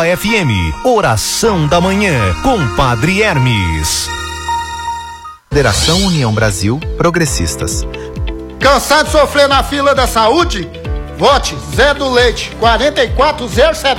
FM, oração da manhã, com Padre Hermes. Federação União Brasil Progressistas. Cansado de sofrer na fila da saúde? Vote Zé do Leite, 44070.